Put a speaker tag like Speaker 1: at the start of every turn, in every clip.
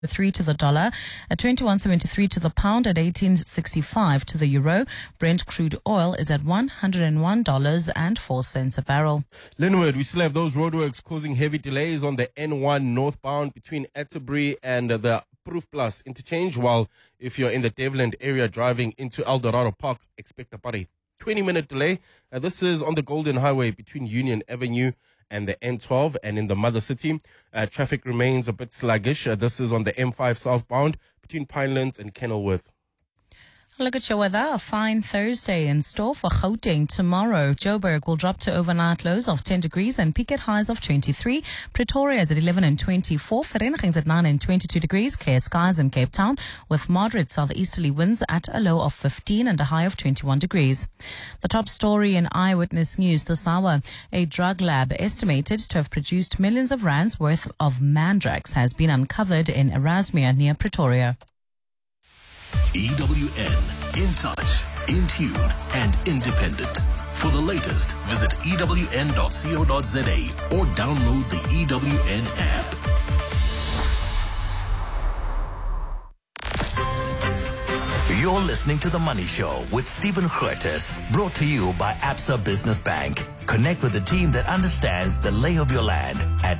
Speaker 1: 3 to the dollar, at 21.73 to the pound, at 18.65 to the euro. Brent crude oil is at $101.04 a barrel.
Speaker 2: Linwood, we still have those roadworks causing heavy delays on the N1 northbound between Atterbury and the Proof Plus interchange, while if you're in the Devland area driving into Eldorado Park, expect about a 20-minute delay. This is on the Golden Highway between Union Avenue and the N12, and in the Mother City, traffic remains a bit sluggish. This is on the M5 southbound between Pinelands and Kenilworth.
Speaker 1: Look at your weather. A fine Thursday in store for Gauteng tomorrow. Joburg will drop to overnight lows of 10 degrees and peak at highs of 23. Pretoria is at 11 and 24. Vereeniging's at 9 and 22 degrees. Clear skies in Cape Town with moderate southeasterly winds at a low of 15 and a high of 21 degrees. The top story in Eyewitness News this hour. A drug lab estimated to have produced millions of rands worth of mandrax has been uncovered in Erasmia near Pretoria.
Speaker 3: EWN, in touch, in tune, and independent. For the latest, visit ewn.co.za or download the EWN app. You're listening to The Money Show with Stephen Curtis, brought to you by Absa Business Bank. Connect with a team that understands the lay of your land at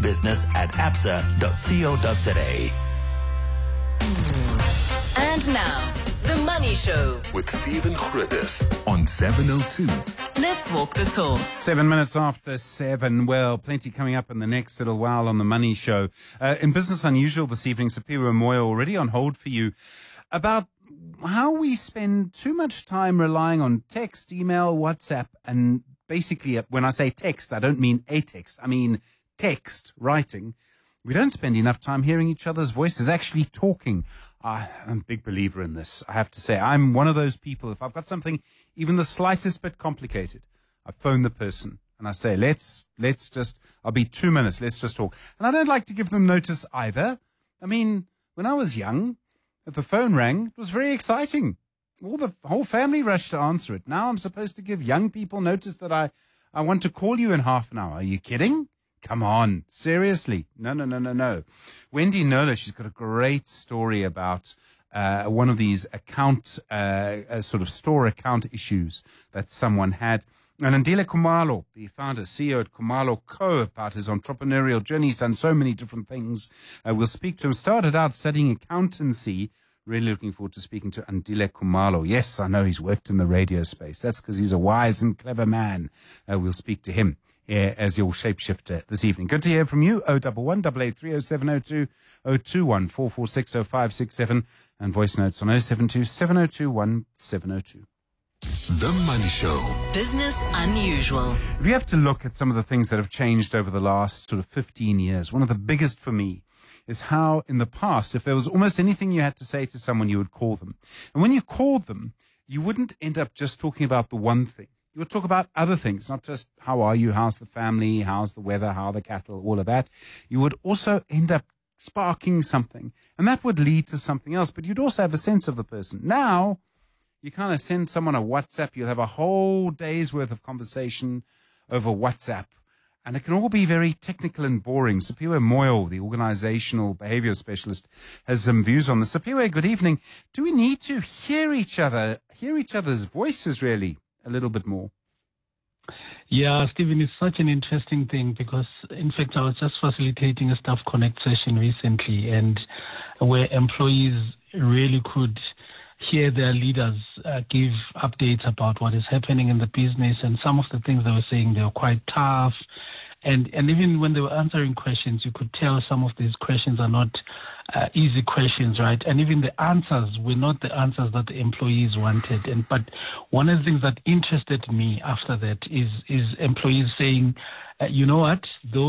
Speaker 3: agribusiness@absa.co.za.
Speaker 4: And now, The Money Show
Speaker 3: with Stephen Curtis on 702.
Speaker 4: Let's walk the talk.
Speaker 5: 7 minutes after 7. Well, plenty coming up in the next little while on The Money Show. In Business Unusual this evening, Sapira Moyo already on hold for you about how we spend too much time relying on text, email, WhatsApp, and basically, when I say text, I don't mean a text. I mean text, writing. We don't spend enough time hearing each other's voices, actually talking. I'm a big believer in this, I have to say. I'm one of those people, if I've got something even the slightest bit complicated, I phone the person and I say, I'll be 2 minutes, let's just talk. And I don't like to give them notice either. I mean, when I was young, if the phone rang, it was very exciting. The whole family rushed to answer it. Now I'm supposed to give young people notice that I want to call you in half an hour. Are you kidding? Come on, seriously. No. Wendy Nola, she's got a great story about one of these account, sort of store account issues that someone had. And Andile Khumalo, the founder, CEO at Khumalo Co., about his entrepreneurial journey. He's done so many different things. We'll speak to him. Started out studying accountancy. Really looking forward to speaking to Andile Khumalo. Yes, I know he's worked in the radio space. That's because he's a wise and clever man. We'll speak to him as your shapeshifter this evening. Good to hear from you. 011 883 0702 021 446 0567 and voice notes on 072 702 1702.
Speaker 3: The Money Show.
Speaker 4: Business Unusual.
Speaker 5: If you have to look at some of the things that have changed over the last sort of 15 years, one of the biggest for me is how in the past, if there was almost anything you had to say to someone, you would call them. And when you called them, you wouldn't end up just talking about the one thing. You would talk about other things, not just how are you, how's the family, how's the weather, how are the cattle, all of that. You would also end up sparking something, and that would lead to something else, but you'd also have a sense of the person. Now, you kind of send someone a WhatsApp, you'll have a whole day's worth of conversation over WhatsApp, and it can all be very technical and boring. Sapiwe Moyo, the organizational behavior specialist, has some views on this. Sapiwe, good evening. Do we need to hear each other's voices really a little bit more?
Speaker 6: Yeah, Stephen, it's such an interesting thing because, in fact, I was just facilitating a staff connect session recently, and where employees really could hear their leaders give updates about what is happening in the business, and some of the things they were saying, they were quite tough. And even when they were answering questions, you could tell some of these questions are not easy questions, right? And even the answers were not the answers that the employees wanted. But one of the things that interested me after that is employees saying, you know what,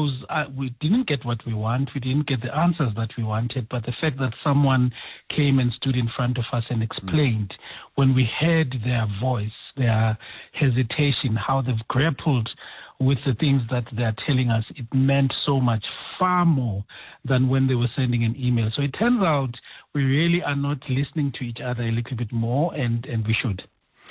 Speaker 6: we didn't get what we want, we didn't get the answers that we wanted, but the fact that someone came and stood in front of us and explained, when we heard their voice, their hesitation, how they've grappled with the things that they're telling us, it meant so much, far more than when they were sending an email. So it turns out we really are not listening to each other a little bit more, and we should.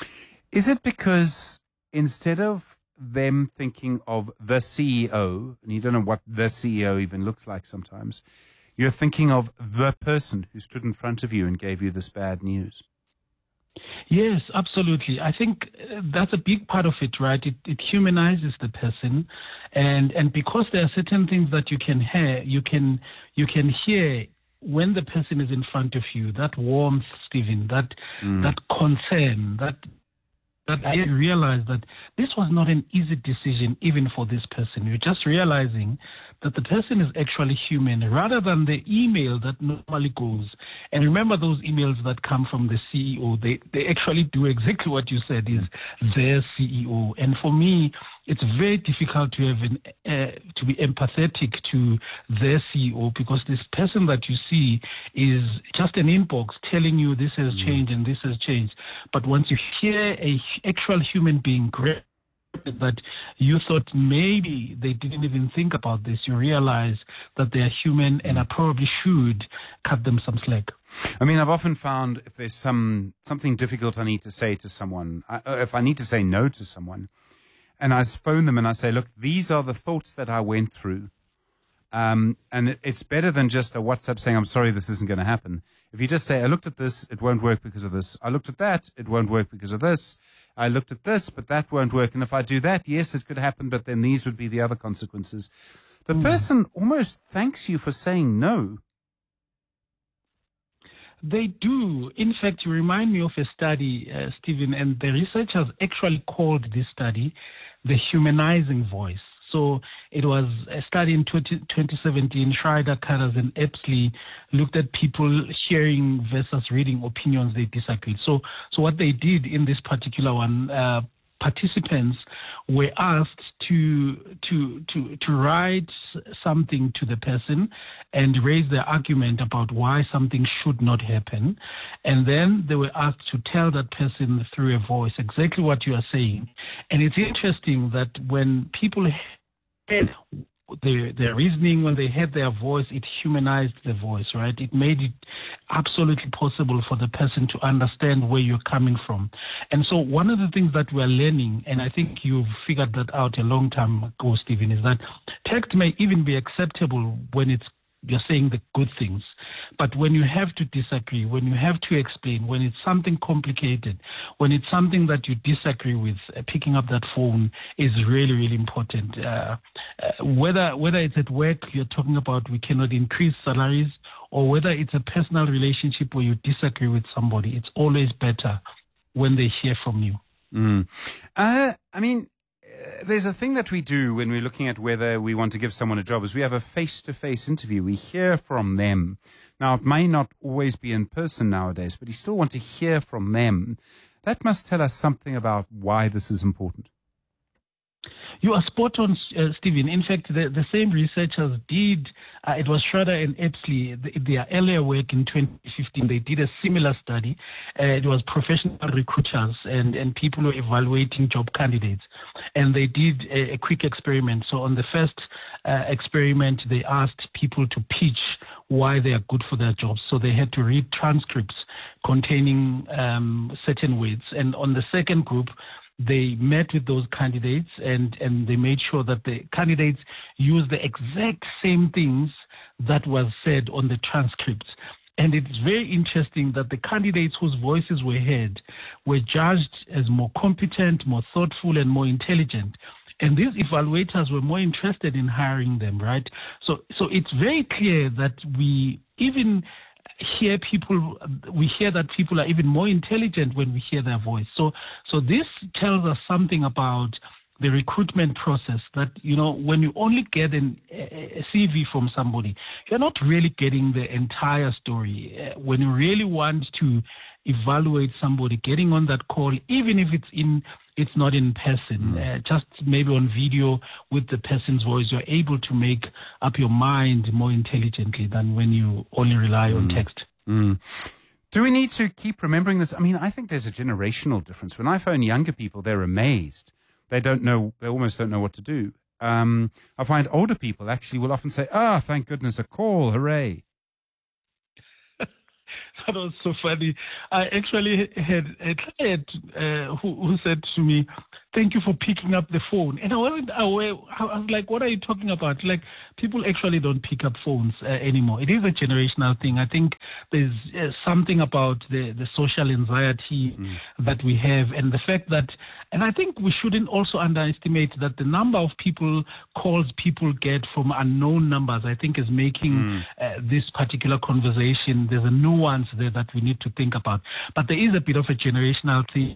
Speaker 5: Is it because instead of them thinking of the CEO, and you don't know what the CEO even looks like sometimes, You're thinking of the person who stood in front of you and gave you this bad news.
Speaker 6: Yes, absolutely. I think that's a big part of it, right? It humanizes the person, and because there are certain things that you can hear, you can hear when the person is in front of you. That warmth, Stephen, that concern, that I realized that this was not an easy decision even for this person. You're just realizing that the person is actually human rather than the email that normally goes. And remember those emails that come from the CEO, they actually do exactly what you said, is their CEO. And for me, it's very difficult to have to be empathetic to their CEO, because this person that you see is just an inbox telling you this has changed and this has changed. But once you hear a actual human being that you thought maybe they didn't even think about this, you realize that they are human, and I probably should cut them some slack.
Speaker 5: I mean, I've often found if there's something difficult I need to say to someone, if I need to say no to someone, and I phone them and I say, look, these are the thoughts that I went through. And it's better than just a WhatsApp saying, I'm sorry, this isn't going to happen. If you just say, I looked at this, it won't work because of this. I looked at that, it won't work because of this. I looked at this, but that won't work. And if I do that, yes, it could happen, but then these would be the other consequences. The person almost thanks you for saying no.
Speaker 6: They do. In fact, you remind me of a study, Stephen, and the researchers actually called this study the humanizing voice. So it was a study in 2017. Schreider, Karas, and Epsley looked at people hearing versus reading opinions they disagreed. So what they did in this particular one, participants were asked to write something to the person and raise their argument about why something should not happen. And then they were asked to tell that person through a voice exactly what you are saying. And it's interesting that when people heard their reasoning, when they heard their voice, it humanized the voice, right? It made it absolutely possible for the person to understand where you're coming from. And so one of the things that we're learning, and I think you've figured that out a long time ago, Stephen, is that text may even be acceptable when you're saying the good things. But when you have to disagree, when you have to explain, when it's something complicated, when it's something that you disagree with, picking up that phone is really, really important. Whether it's at work, you're talking about we cannot increase salaries, or whether it's a personal relationship where you disagree with somebody, it's always better when they hear from you.
Speaker 5: There's a thing that we do when we're looking at whether we want to give someone a job is we have a face-to-face interview. We hear from them. Now, it may not always be in person nowadays, but you still want to hear from them. That must tell us something about why this is important.
Speaker 6: You are spot on, Stephen. In fact, the same researchers did, it was Schroeder and Epsley, their earlier work in 2015, they did a similar study. It was professional recruiters and people who were evaluating job candidates. And they did a quick experiment. So on the first experiment, they asked people to pitch why they are good for their jobs. So they had to read transcripts containing certain words. And on the second group, they met with those candidates and they made sure that the candidates used the exact same things that was said on the transcripts. And it's very interesting that the candidates whose voices were heard were judged as more competent, more thoughtful, and more intelligent. And these evaluators were more interested in hiring them, right? So it's very clear that we hear that people are even more intelligent when we hear their voice. So this tells us something about the recruitment process, that, when you only get a CV from somebody, you're not really getting the entire story. When you really want to evaluate somebody, getting on that call, even if it's not in person, just maybe on video with the person's voice, you're able to make up your mind more intelligently than when you only rely on text.
Speaker 5: Do we need to keep remembering this? I mean, I think there's a generational difference. When I phone younger people, they're amazed. They almost don't know what to do. I find older people actually will often say, thank goodness, a call, hooray.
Speaker 6: That was so funny. I actually had a client who said to me, thank you for picking up the phone. And I wasn't aware. I was like, what are you talking about? Like, people actually don't pick up phones anymore. It is a generational thing. I think there's something about the social anxiety that we have, and the fact that, and I think we shouldn't also underestimate that the number of calls people get from unknown numbers, I think, is making this particular conversation, there's a nuance there that we need to think about. But there is a bit of a generational thing.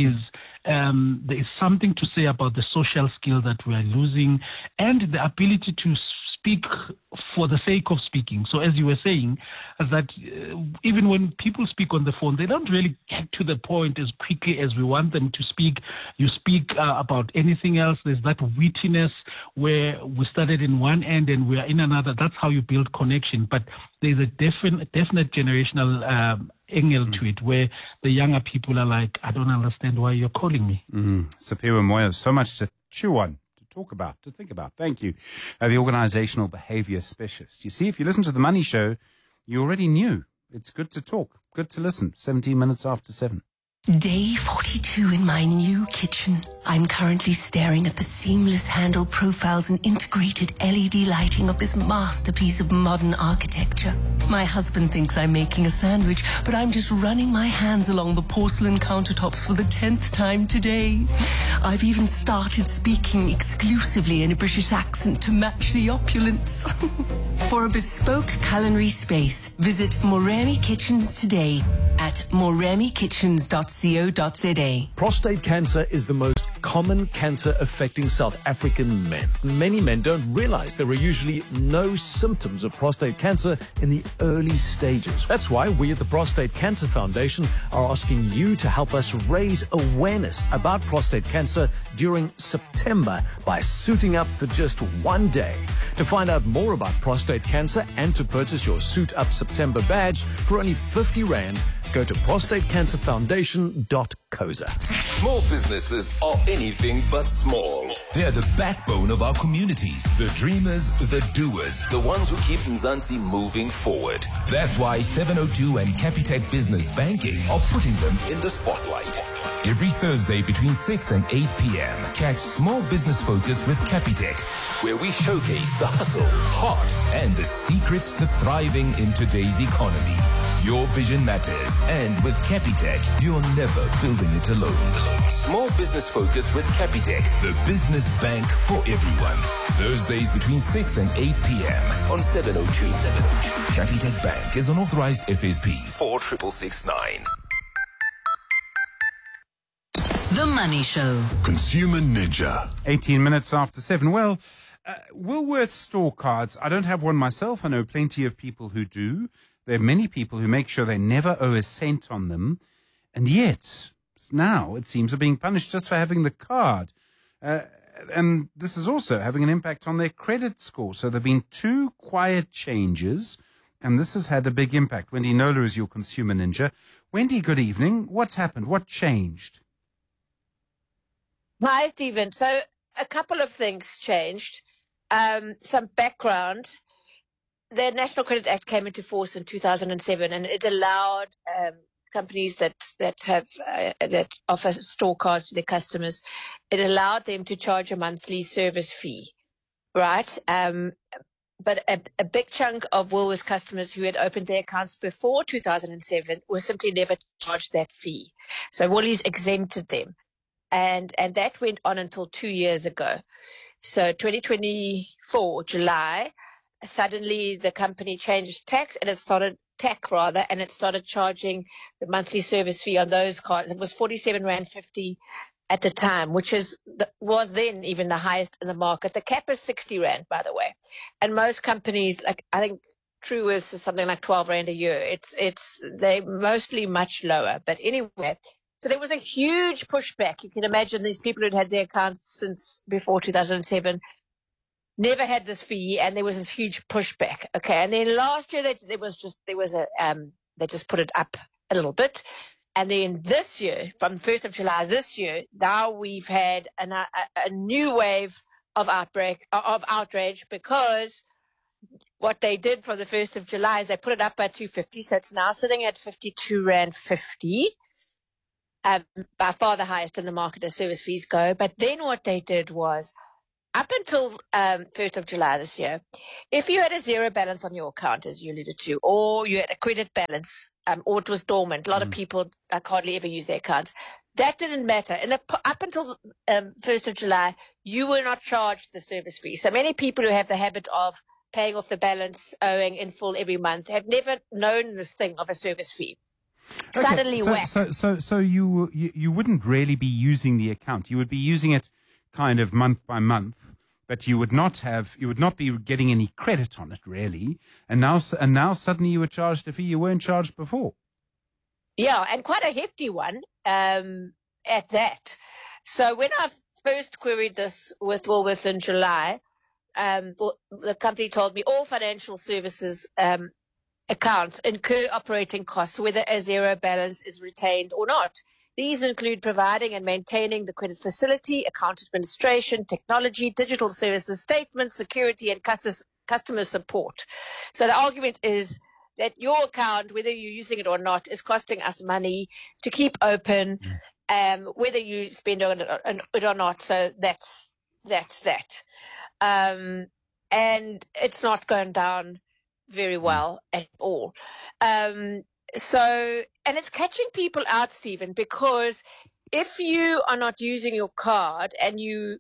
Speaker 6: There is something to say about the social skill that we are losing and the ability to speak for the sake of speaking. So as you were saying, that even when people speak on the phone, they don't really get to the point as quickly as we want them to speak. You speak about anything else. There's that wittiness where we started in one end and we are in another. That's how you build connection. But there's a definite generational angle to it, where the younger people are like, I don't understand why you're calling me.
Speaker 5: Sapira Moyo, so much to chew on, to talk about, to think about. Thank you. The organizational behavior specialist. You see, if you listen to The Money Show, you already knew. It's good to talk, good to listen. 17 minutes after 7.
Speaker 7: Day 42 in my new kitchen. I'm currently staring at the seamless handle profiles and integrated LED lighting of this masterpiece of modern architecture. My husband thinks I'm making a sandwich, but I'm just running my hands along the porcelain countertops for the 10th time today. I've even started speaking exclusively in a British accent to match the opulence. For a bespoke culinary space, visit Moremi Kitchens today at moremikitchens.co.za.
Speaker 8: Prostate cancer is the most common cancer affecting South African men. Many men don't realize there are usually no symptoms of prostate cancer in the early stages. That's why we at the Prostate Cancer Foundation are asking you to help us raise awareness about prostate cancer during September by suiting up for just one day. To find out more about prostate cancer and to purchase your Suit Up September badge for only 50 Rand, go to prostatecancerfoundation.coza.
Speaker 9: Small businesses are anything but small. They're the backbone of our communities, the dreamers, the doers, the ones who keep Mzansi moving forward. That's why 702 and Capitec Business Banking are putting them in the spotlight. Every Thursday between 6 and 8 p.m., catch Small Business Focus with Capitec, where we showcase the hustle, heart, and the secrets to thriving in today's economy. Your vision matters, and with Capitec, you're never building it alone. Small Business Focus with Capitec, the business bank for everyone. Thursdays between 6 and 8 p.m. on 702. Capitec Bank is an authorized FSP 46669.
Speaker 4: The Money Show.
Speaker 9: Consumer Ninja.
Speaker 5: 18 minutes after 7. Well, Woolworths store cards, I don't have one myself. I know plenty of people who do. There are many people who make sure they never owe a cent on them. And yet, now it seems are being punished just for having the card. And this is also having an impact on their credit score. So there have been 2 quiet changes, and this has had a big impact. Wendy Knowler is your consumer ninja. Wendy, good evening. What's happened? What changed?
Speaker 10: Hi, Stephen. So a couple of things changed. Some background. The National Credit Act came into force in 2007, and it allowed companies that offer store cards to their customers. It allowed them to charge a monthly service fee, right? But a big chunk of Woolworths customers who had opened their accounts before 2007 were simply never charged that fee. So Woolies exempted them. And that went on until 2 years ago. So 2024, July, suddenly the company changed tax and it started charging the monthly service fee on those cards. It was 47.50 Rand at the time, which was then even the highest in the market. The cap is 60 Rand, by the way. And most companies, like I think Truworths is something like 12 Rand a year. They're mostly much lower. But anyway, so there was a huge pushback. You can imagine these people who'd had their accounts since before 2007 never had this fee, and there was this huge pushback. Okay, and then last year they just put it up a little bit, and then this year, from 1st of July this year, now we've had a new wave of outrage because what they did for the 1st of July is they put it up by 250, so it's now sitting at 52.50 Rand. by far the highest in the market as service fees go. But then what they did was, up until 1st of July this year, if you had a zero balance on your account, as you alluded to, or you had a credit balance, or it was dormant, a lot of people hardly ever use their accounts, that didn't matter. Up until 1st of July, you were not charged the service fee. So many people who have the habit of paying off the balance owing in full every month have never known this thing of a service fee.
Speaker 5: Okay,
Speaker 10: Suddenly whack.
Speaker 5: So you wouldn't really be using the account. You would be using it kind of month by month, but you would not be getting any credit on it really. And now suddenly you were charged a fee you weren't charged before.
Speaker 10: Yeah, and quite a hefty one at that. So when I first queried this with Woolworths in July, the company told me all financial services accounts incur operating costs, whether a zero balance is retained or not. These include providing and maintaining the credit facility, account administration, technology, digital services, statements, security, and customer support. So the argument is that your account, whether you're using it or not, is costing us money to keep open, whether you spend on it or not. So that's that. And it's not going down very well at all. And it's catching people out, Stephen, because if you are not using your card and you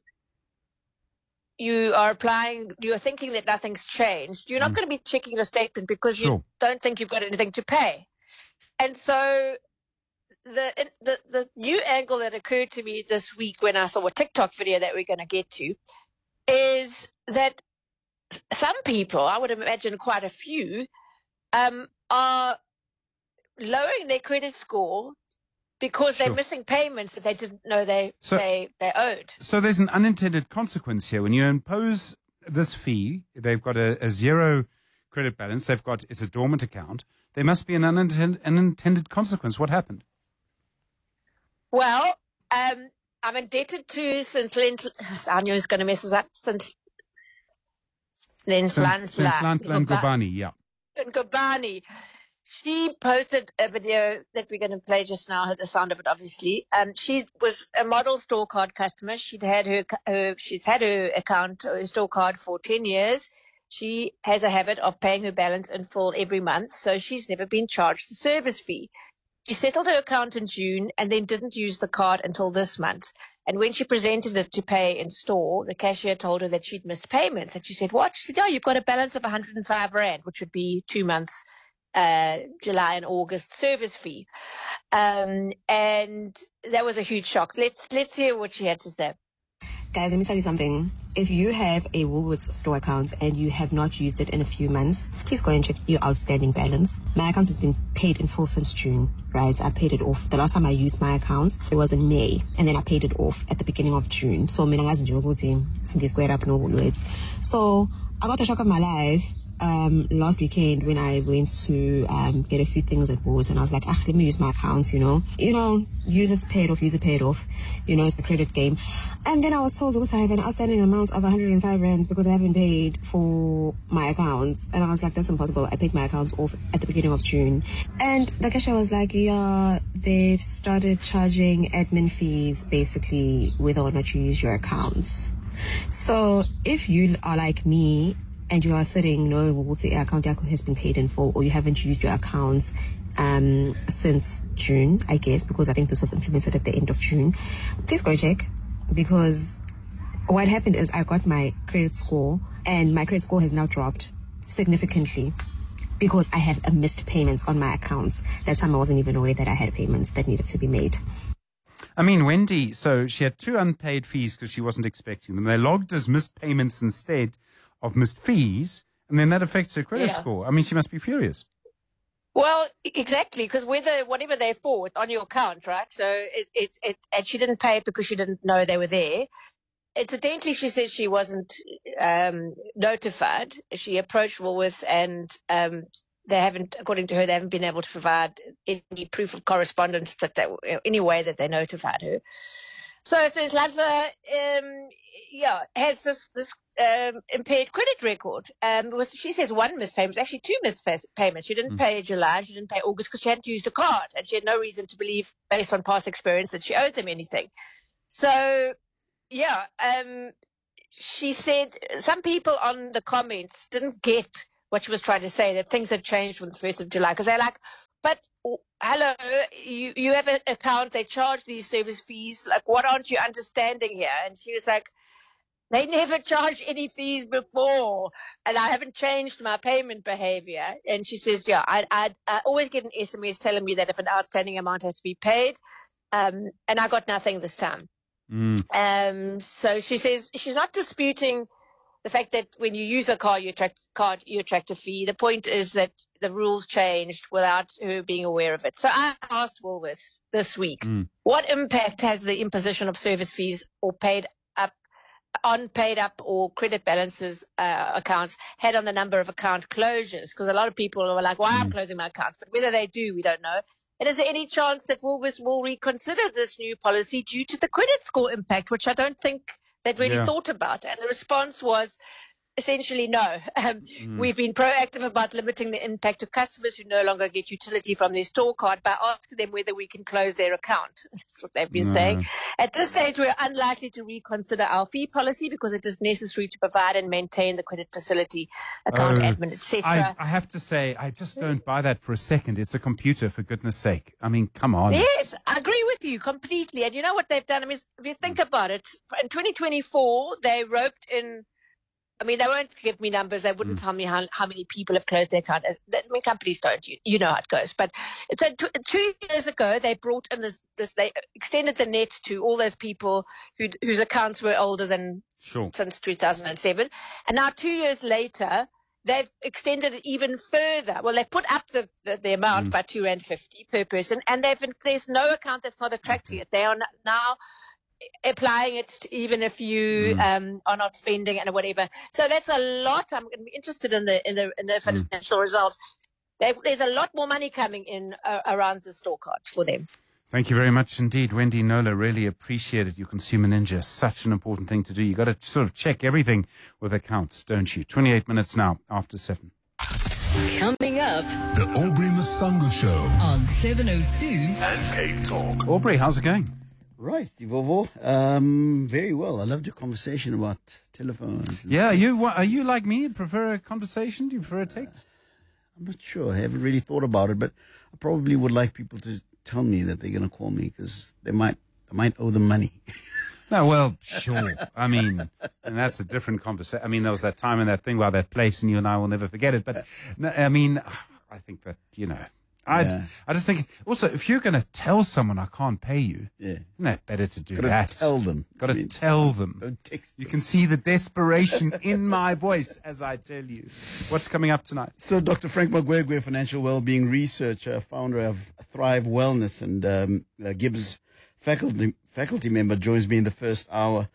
Speaker 10: are thinking that nothing's changed, you're not going to be checking your statement because you don't think you've got anything to pay. And so the new angle that occurred to me this week when I saw a TikTok video that we're going to get to is that some people, I would imagine quite a few, are lowering their credit score because they're missing payments that they didn't know they owed.
Speaker 5: So there's an unintended consequence here. When you impose this fee, they've got a zero credit balance, it's a dormant account, there must be an unintended consequence. What happened?
Speaker 10: Well, I'm indebted to I knew I was going to mess this up, since
Speaker 5: Ngubane, yeah.
Speaker 10: Ngubane. She posted a video that we're going to play just now, the sound of it, obviously. She was a model store card customer. She's had her account, her store card for 10 years. She has a habit of paying her balance in full every month, so she's never been charged the service fee. She settled her account in June and then didn't use the card until this month. And when she presented it to pay in store, the cashier told her that she'd missed payments. And she said, "What?" She said, "Oh, you've got a balance of 105 Rand, which would be 2 months July and August service fee." And that was a huge shock. Let's hear what she had to say.
Speaker 11: Guys, let me tell you something. If you have a Woolworths store account and you have not used it in a few months, please go and check your outstanding balance. My account has been paid in full since June, right? I paid it off. The last time I used my account, it was in May, and then I paid it off at the beginning of June. So, square up no Woolworths. So, I got the shock of my life last weekend when I went to get a few things at Woolworths, and I was like, let me use my account, use it, pay it off, it's the credit game. And then I was told I have an outstanding amount of 105 Rands because I haven't paid for my account. And I was like, that's impossible. I paid my account off at the beginning of June. And the cashier was like, yeah, they've started charging admin fees basically whether or not you use your account. So if you are like me and you are sitting, we'll say your account has been paid in full, or you haven't used your account since June, I guess, because I think this was implemented at the end of June, please go check, because what happened is I got my credit score, and my credit score has now dropped significantly because I have missed payments on my accounts. That time I wasn't even aware that I had payments that needed to be made.
Speaker 5: I mean, Wendy, so she had 2 unpaid fees because she wasn't expecting them. They logged as missed payments instead of missed fees, and then that affects her credit score. I mean, she must be furious.
Speaker 10: Well, exactly, because whatever they're for, it's on your account, right? So and she didn't pay it because she didn't know they were there. Incidentally, she says she wasn't notified. She approached Woolworths, and they haven't, according to her, they haven't been able to provide any proof of correspondence any way that they notified her. So Nhlanhla, has this impaired credit record. She says one missed payment, actually two missed payments. She didn't pay July, she didn't pay August because she hadn't used a card, and she had no reason to believe, based on past experience, that she owed them anything. So, she said some people on the comments didn't get what she was trying to say, that things had changed from the 1st of July, because they're like, but hello, you have an account, they charge these service fees, like, what aren't you understanding here? And she was like, they never charged any fees before, and I haven't changed my payment behavior. And she says, I always get an SMS telling me that if an outstanding amount has to be paid, and I got nothing this time. So she says she's not disputing the fact that when you use a card, you attract a fee. The point is that the rules changed without her being aware of it. So I asked Woolworths this week, what impact has the imposition of service fees or paid up or credit balances accounts had on the number of account closures? Because a lot of people are like, why I'm closing my accounts? But whether they do, we don't know. And is there any chance that Woolworths will reconsider this new policy due to the credit score impact, which I don't think they'd really thought about? And the response was essentially no. We've been proactive about limiting the impact to customers who no longer get utility from their store card by asking them whether we can close their account. That's what they've been saying. At this stage, we're unlikely to reconsider our fee policy because it is necessary to provide and maintain the credit facility, account admin, etc.
Speaker 5: I have to say, I just don't buy that for a second. It's a computer, for goodness sake. I mean, come on.
Speaker 10: Yes, I agree with you completely. And you know what they've done? I mean, if you think about it, in 2024, they roped in, I mean, they won't give me numbers. They wouldn't tell me how many people have closed their account. I mean, companies don't. You know how it goes. But so 2 years ago, they brought in this. They extended the net to all those people whose accounts were older than since 2007. And now 2 years later, they've extended it even further. Well, they've put up the amount by R2.50 per person, and there's no account that's not attracting it. They are now applying it even if you are not spending and whatever. So that's a lot. I'm going to be interested in the financial results. There's a lot more money coming in around the store cards for them.
Speaker 5: Thank you very much indeed, Wendy Nola. Really appreciate it. You Consumer Ninja, such an important thing to do. You got to sort of check everything with accounts, don't you? 28 minutes now after 7.
Speaker 4: Coming up,
Speaker 9: The Aubrey Masango Show
Speaker 4: on 702
Speaker 9: and Cape Talk.
Speaker 5: Aubrey, how's it going?
Speaker 12: Right, Divovo. Very well. I loved your conversation about telephones.
Speaker 5: Yeah, are you like me? Prefer a conversation? Do you prefer a text?
Speaker 12: I'm not sure. I haven't really thought about it, but I probably would like people to tell me that they're going to call me because I might owe them money.
Speaker 5: No, well, sure. I mean, and that's a different conversation. I mean, there was that time and that thing about that place, and you and I will never forget it. But no, I mean, I think that, I just think, also, if you're going to tell someone I can't pay you, isn't that better to do that?
Speaker 12: Tell them.
Speaker 5: Got to tell them.
Speaker 12: Don't text them.
Speaker 5: You can see the desperation in my voice as I tell you. What's coming up tonight?
Speaker 12: So Dr. Frank Magwegwe, financial well-being researcher, founder of Thrive Wellness, and Gibbs faculty member, joins me in the first hour.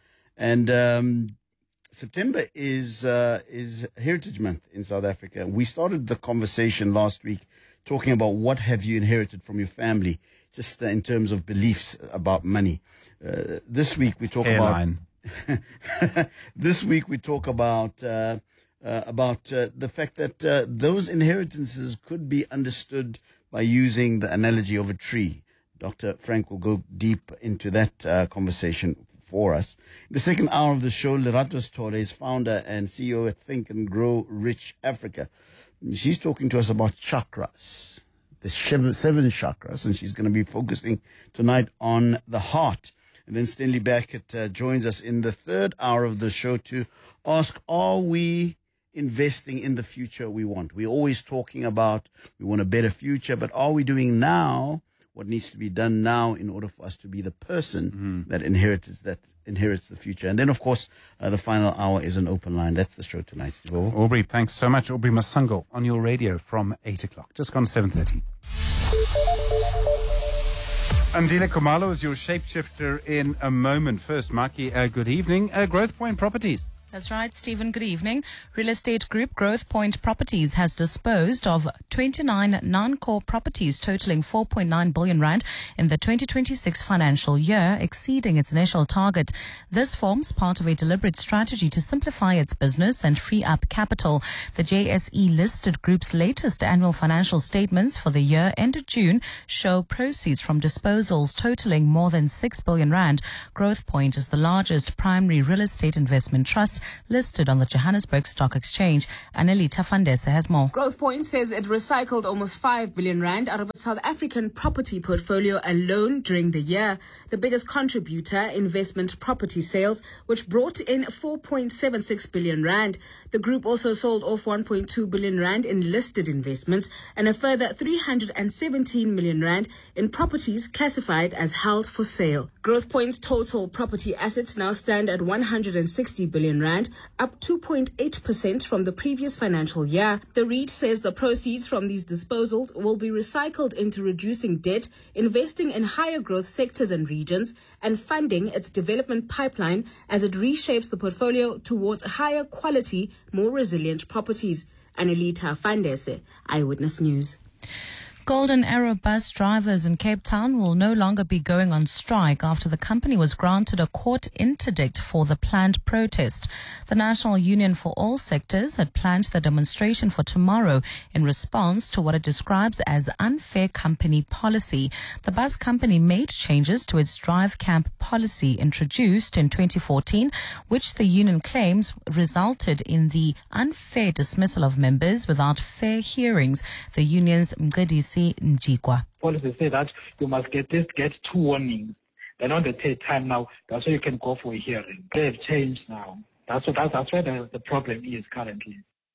Speaker 12: And September is Heritage Month in South Africa. We started the conversation last week talking about what have you inherited from your family, just in terms of beliefs about money. This week we talk about this week we talk about the fact that those inheritances could be understood by using the analogy of a tree. Dr. Frank will go deep into that conversation for us. In the second hour of the show, Lerato Sithole is founder and CEO at Think and Grow Rich Africa. She's talking to us about chakras, the seven chakras, and she's going to be focusing tonight on the heart. And then Stanley Beckett joins us in the third hour of the show to ask, are we investing in the future we want? We're always talking about we want a better future, but are we doing now what needs to be done now in order for us to be the person that inherits the future? And then, of course, the final hour is an open line. That's the show tonight, Steve.
Speaker 5: Aubrey, thanks so much. Aubrey Masango on your radio from 8 o'clock. Just gone 7:30. Andile Khumalo is your shapeshifter in a moment. First, Maki, good evening. Growth Point Properties.
Speaker 1: That's right, Stephen. Good evening. Real estate group Growth Point Properties has disposed of 29 non-core properties totaling 4.9 billion rand in the 2026 financial year, exceeding its initial target. This forms part of a deliberate strategy to simplify its business and free up capital. The JSE listed group's latest annual financial statements for the year ended June show proceeds from disposals totaling more than 6 billion rand. Growth Point is the largest primary real estate investment trust listed on the Johannesburg Stock Exchange. Anelita Fandese has more.
Speaker 13: Growth Point says it recycled almost 5 billion rand out of its South African property portfolio alone during the year. The biggest contributor, investment property sales, which brought in 4.76 billion rand. The group also sold off 1.2 billion rand in listed investments and a further 317 million rand in properties classified as held for sale. Growth Point's total property assets now stand at 160 billion rand, up 2.8% from the previous financial year. The REIT says the proceeds from these disposals will be recycled into reducing debt, investing in higher growth sectors and regions, and funding its development pipeline as it reshapes the portfolio towards higher quality, more resilient properties. Anelita Fandese, Eyewitness News.
Speaker 1: Golden Arrow bus drivers in Cape Town will no longer be going on strike after the company was granted a court interdict for the planned protest. The National Union for All Sectors had planned the demonstration for tomorrow in response to what it describes as unfair company policy. The bus company made changes to its drive camp policy introduced in 2014, which the union claims resulted in the unfair dismissal of members without fair hearings. The union's Mgedisi Njikwa.
Speaker 14: Policy say that you must get 2 warnings. Then on the third time now, that's why you can go for a hearing. They have changed now. That's where the problem is currently.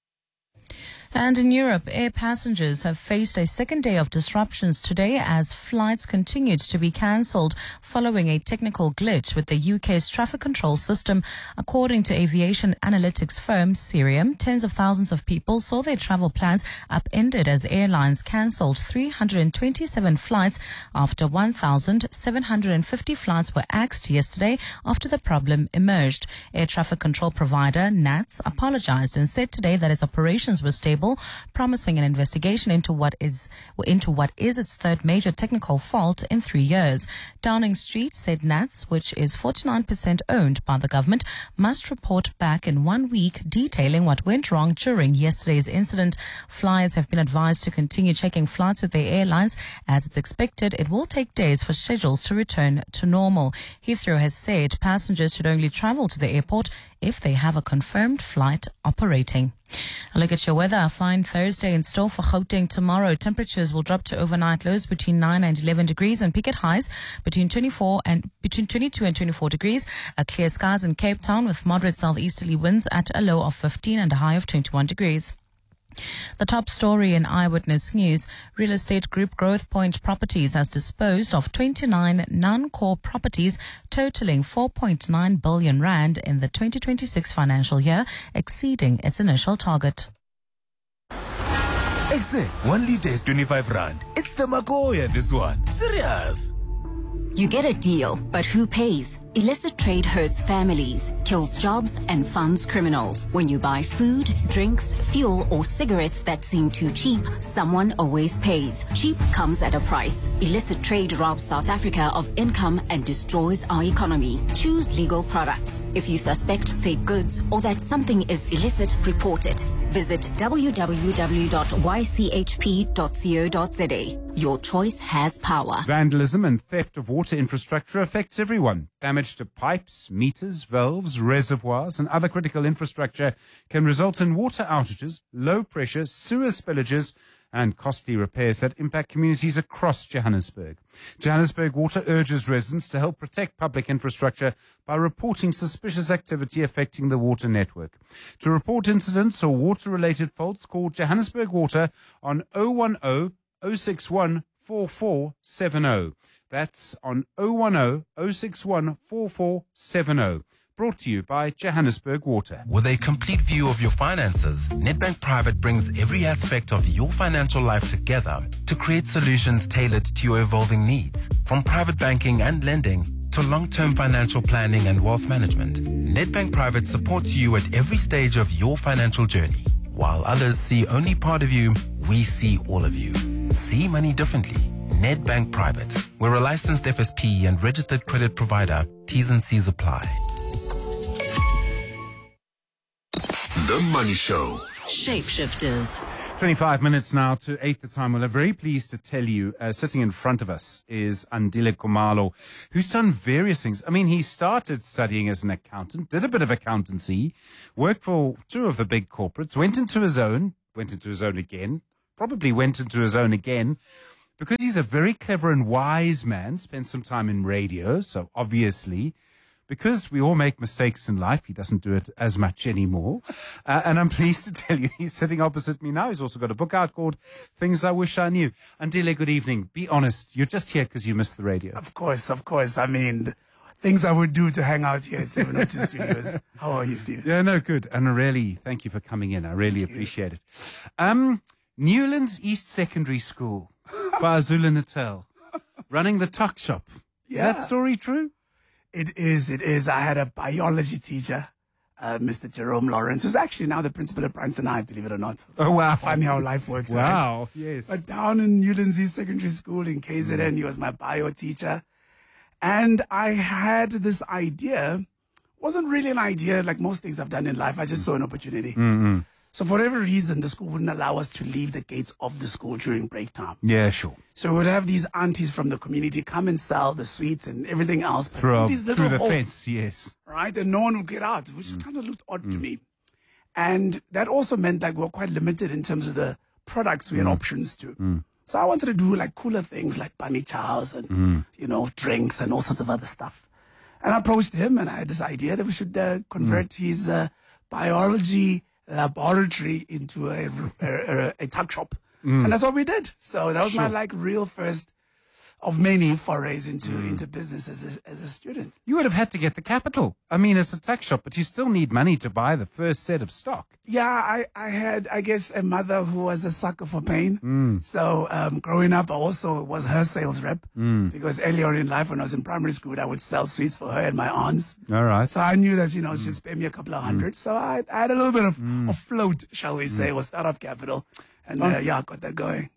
Speaker 1: And in Europe, air passengers have faced a second day of disruptions today as flights continued to be cancelled following a technical glitch with the UK's traffic control system. According to aviation analytics firm Cirium, tens of thousands of people saw their travel plans upended as airlines cancelled 327 flights after 1,750 flights were axed yesterday after the problem emerged. Air traffic control provider NATS apologised and said today that its operations were stable, promising an investigation into what is its third major technical fault in 3 years. Downing Street said NATS, which is 49% owned by the government, must report back in 1 week detailing what went wrong during yesterday's incident. Flyers have been advised to continue checking flights with their airlines as it's expected it will take days for schedules to return to normal. Heathrow has said passengers should only travel to the airport if they have a confirmed flight operating. A look at your weather. A fine Thursday in store for Gauteng tomorrow. Temperatures will drop to overnight lows between 9 and 11 degrees and peak at highs between 22 and 24 degrees. Clear skies in Cape Town with moderate southeasterly winds at a low of 15 and a high of 21 degrees. The top story in Eyewitness News, real estate group Growth Point Properties has disposed of 29 non-core properties totaling 4.9 billion rand in the 2026 financial year, exceeding its initial target.
Speaker 15: Hey, say, 1 liter is 25 rand. It's the Magoya, this one. Serious.
Speaker 16: You get a deal, but who pays? Illicit trade hurts families, kills jobs, and funds criminals. When you buy food, drinks, fuel, or cigarettes that seem too cheap, someone always pays. Cheap comes at a price. Illicit trade robs South Africa of income and destroys our economy. Choose legal products. If you suspect fake goods or that something is illicit, report it. Visit www.ychp.co.za. Your choice has power.
Speaker 5: Vandalism and theft of water infrastructure affects everyone. Damage to pipes, meters, valves, reservoirs, and other critical infrastructure can result in water outages, low pressure, sewer spillages, and costly repairs that impact communities across Johannesburg. Johannesburg Water urges residents to help protect public infrastructure by reporting suspicious activity affecting the water network. To report incidents or water-related faults, call Johannesburg Water on 010 061 4470. That's on 010 061 4470. Brought to you by Johannesburg Water.
Speaker 17: With a complete view of your finances, Nedbank Private brings every aspect of your financial life together to create solutions tailored to your evolving needs. From private banking and lending to long-term financial planning and wealth management, Nedbank Private supports you at every stage of your financial journey. While others see only part of you, we see all of you. See money differently. Nedbank Private. We're a licensed FSP and registered credit provider. T's and C's apply.
Speaker 9: The Money Show.
Speaker 4: Shapeshifters.
Speaker 5: 25 minutes now to 8 the time. Well, I'm very pleased to tell you, sitting in front of us is Andile Khumalo, who's done various things. I mean, he started studying as an accountant, did a bit of accountancy, worked for 2 of the big corporates, went into his own again, probably went into his own again, because he's a very clever and wise man, spent some time in radio, so obviously, because we all make mistakes in life, he doesn't do it as much anymore. And I'm pleased to tell you, he's sitting opposite me now. He's also got a book out called Things I Wish I Knew. Andile, good evening. Be honest. You're just here because you missed the radio.
Speaker 18: Of course. I mean, things I would do to hang out here at 702 Studios. How are you, Steve?
Speaker 5: Yeah, no, good. And really, thank you for coming in. I really appreciate it. Newlands East Secondary School, KwaZulu-Natal, running the tuck shop. Is that story true?
Speaker 18: It is. I had a biology teacher, Mr. Jerome Lawrence, who's actually now the principal at Bryanston High, believe it or not.
Speaker 5: Oh, wow.
Speaker 18: Funny how life works.
Speaker 5: Wow,
Speaker 18: right?
Speaker 5: yes.
Speaker 18: But down in Newlands East Secondary School in KZN, he was my bio teacher. And I had this idea. Wasn't really an idea like most things I've done in life. I just saw an opportunity.
Speaker 5: Mm-hmm.
Speaker 18: So for every reason, the school wouldn't allow us to leave the gates of the school during break time.
Speaker 5: Yeah, sure.
Speaker 18: So we would have these aunties from the community come and sell the sweets and everything else.
Speaker 5: Through
Speaker 18: these
Speaker 5: the
Speaker 18: holes,
Speaker 5: fence, yes.
Speaker 18: Right? And no one would get out, which just kind of looked odd to me. And that also meant like we were quite limited in terms of the products we had options to. So I wanted to do like cooler things like bunny chows and, drinks and all sorts of other stuff. And I approached him and I had this idea that we should convert his biology laboratory into a tuck shop. And that's what we did. So that was my like real first of many forays into business as a student.
Speaker 5: You would have had to get the capital. I mean, it's a tuck shop, but you still need money to buy the first set of stock.
Speaker 18: Yeah, I had, I guess, a mother who was a sucker for pain. So growing up, I also was her sales rep because earlier in life when I was in primary school, I would sell sweets for her and my aunts.
Speaker 5: All right.
Speaker 18: So I knew that, she'd spare me a couple of hundred. So I had a little bit of float, shall we say, was startup capital. And I got that going.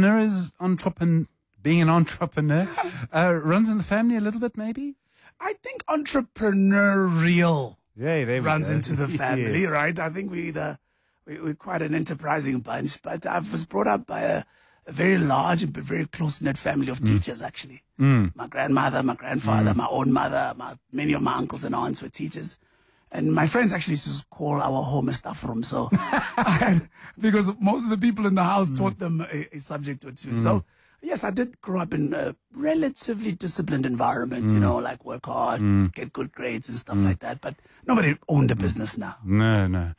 Speaker 5: Being an entrepreneur runs in the family a little bit, maybe?
Speaker 18: I think entrepreneurial runs
Speaker 5: go.
Speaker 18: into the family,
Speaker 5: Yes.
Speaker 18: right? I think we're quite an enterprising bunch, but I was brought up by a very large and very close-knit family of teachers, actually. My grandmother, my grandfather, my own mother, many of my uncles and aunts were teachers. And my friends actually used to call our home a staff room. So because most of the people in the house taught them a subject or two. So yes, I did grow up in a relatively disciplined environment, like work hard, get good grades and stuff like that. But nobody owned a business now.
Speaker 5: No.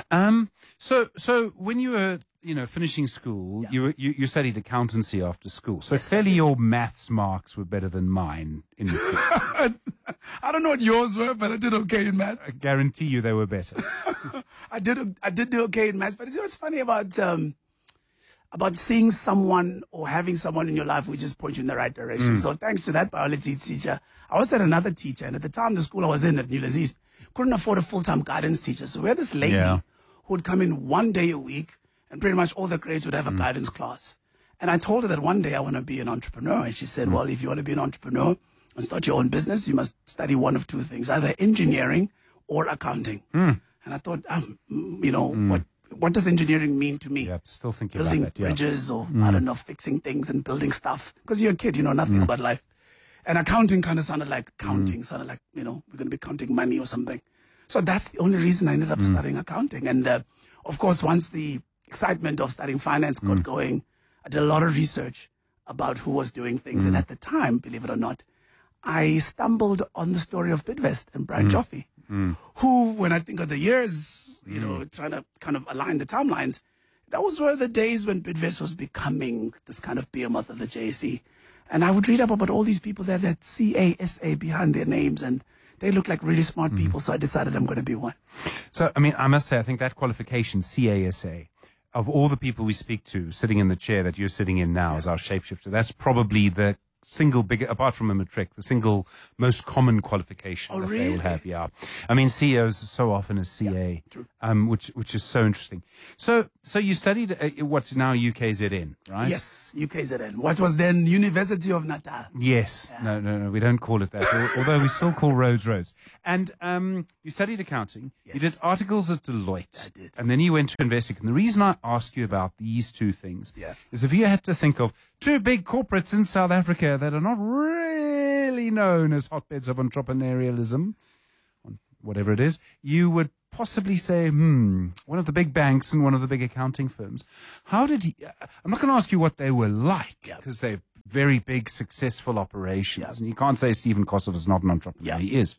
Speaker 5: So when you were, finishing school, you studied accountancy after school. So clearly your maths marks were better than mine in the field.
Speaker 18: I don't know what yours were, but I did okay in maths.
Speaker 5: I guarantee you they were better.
Speaker 18: I did do okay in maths, but you know what's funny about seeing someone or having someone in your life who just point you in the right direction. So thanks to that biology teacher, I also had another teacher. And at the time, the school I was in at Newlands East couldn't afford a full-time guidance teacher. So we had this lady who would come in 1 day a week and pretty much all the grades would have a guidance class. And I told her that one day I want to be an entrepreneur. And she said, well, if you want to be an entrepreneur and start your own business, you must study one of 2 things, either engineering or accounting. And I thought, what does engineering mean to me?
Speaker 5: Yeah, still thinking
Speaker 18: building
Speaker 5: about that.
Speaker 18: Bridges or, I don't know, fixing things and building stuff. Because you're a kid, you know nothing about life. And accounting kind of sounded like counting, sounded like, we're going to be counting money or something. So that's the only reason I ended up studying accounting. And of course, once the excitement of studying finance got going, I did a lot of research about who was doing things. And at the time, believe it or not, I stumbled on the story of Bidvest and Brian Joffe, who, when I think of the years, trying to kind of align the timelines, that was one of the days when Bidvest was becoming this kind of behemoth of the JSE. And I would read up about all these people that had CASA behind their names, and they look like really smart people. So I decided I'm going to be one.
Speaker 5: So, I mean, I must say, I think that qualification, CASA, of all the people we speak to sitting in the chair that you're sitting in now as our shapeshifter, that's probably the single big, apart from a matric, the single most common qualification that they will have. Yeah, I mean CEOs so often a CA, which is so interesting. So you studied what's now UKZN, right?
Speaker 18: Yes, UKZN. What was then University of Natal.
Speaker 5: Yes. Yeah. No, we don't call it that. Although we still call roads. And you studied accounting. Yes. You did articles at Deloitte. I did. And then you went to Investec. And the reason I ask you about these two things is if you had to think of two big corporates in South Africa that are not really known as hotbeds of entrepreneurialism, whatever it is, you would possibly say, one of the big banks and one of the big accounting firms. How did he... I'm not going to ask you what they were like, because they're very big, successful operations. And you can't say Stephen Kosoff is not an entrepreneur. He is.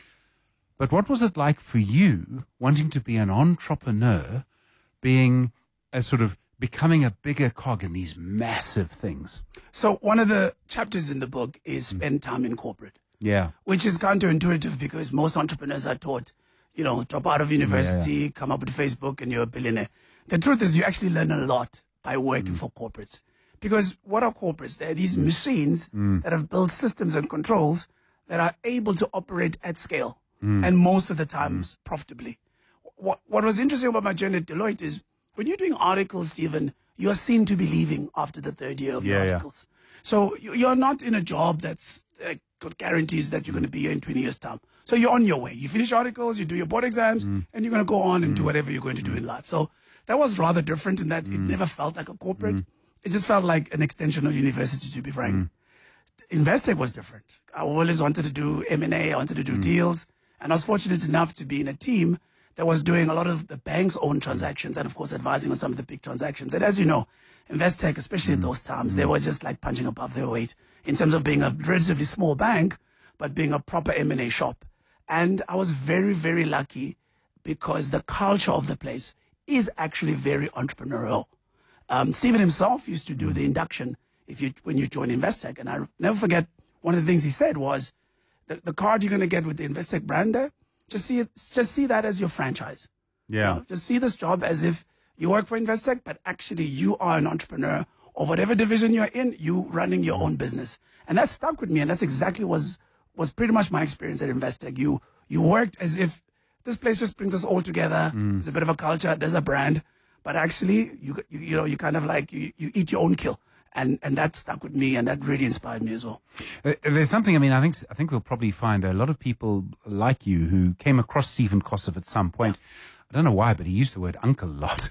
Speaker 5: But what was it like for you, wanting to be an entrepreneur, being a sort of becoming a bigger cog in these massive things?
Speaker 18: So one of the chapters in the book is spend time in corporate.
Speaker 5: Yeah.
Speaker 18: Which is counterintuitive because most entrepreneurs are taught, drop out of university, come up with Facebook and you're a billionaire. The truth is you actually learn a lot by working for corporates. Because what are corporates? They're these machines that have built systems and controls that are able to operate at scale. And most of the times profitably. What was interesting about my journey at Deloitte is when you're doing articles, Stephen, you are seen to be leaving after the third year of your articles. So you're not in a job that's got guarantees that you're going to be here in 20 years' time. So you're on your way. You finish articles, you do your board exams, and you're going to go on and do whatever you're going to do in life. So that was rather different in that it never felt like a corporate. It just felt like an extension of university, to be frank. Investec was different. I always wanted to do M&A, I wanted to do deals. And I was fortunate enough to be in a team that was doing a lot of the bank's own transactions and, of course, advising on some of the big transactions. And as you know, Investec, especially at those times, they were just like punching above their weight in terms of being a relatively small bank, but being a proper M&A shop. And I was very, very lucky because the culture of the place is actually very entrepreneurial. Stephen himself used to do the induction when you join Investec. And I never forget, one of the things he said was, the card you're going to get with the Investec brand there, just see that as your franchise.
Speaker 5: Yeah.
Speaker 18: Just see this job as if you work for Investec, but actually you are an entrepreneur or whatever division you're in, you running your own business. And that stuck with me. And that's exactly was pretty much my experience at Investec. You worked as if this place just brings us all together. There's a bit of a culture. There's a brand, but actually you kind of like, you eat your own kill. And that stuck with me, and that really inspired me as well.
Speaker 5: There's something, I think we'll probably find there are a lot of people like you who came across Stephen Kosoff at some point. I don't know why, but he used the word uncle a lot.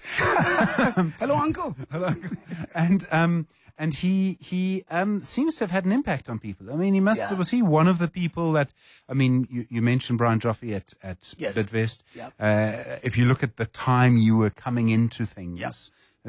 Speaker 18: Hello, uncle.
Speaker 5: Hello, uncle. And he seems to have had an impact on people. I mean, was he one of the people that, you mentioned Brian Joffe at Bidvest. If you look at the time you were coming into things,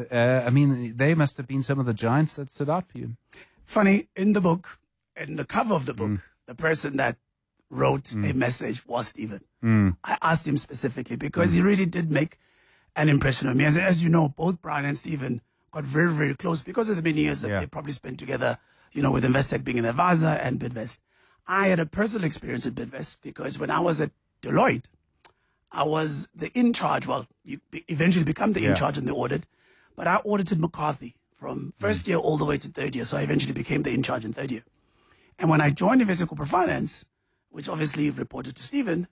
Speaker 5: they must have been some of the giants that stood out for you.
Speaker 18: Funny, in the book, in the cover of the book, the person that wrote a message was Stephen. I asked him specifically because he really did make an impression on me. As you know, both Brian and Stephen got very, very close because of the many years that they probably spent together, with Investec being an advisor and Bidvest. I had a personal experience at Bidvest because when I was at Deloitte, I was the in-charge. Well, you eventually become the in-charge in the audit. But I audited McCarthy from first year all the way to third year. So I eventually became the in-charge in third year. And when I joined Investec Corporate Finance, which obviously reported to Stephen,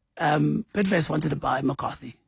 Speaker 18: Bidvest wanted to buy McCarthy.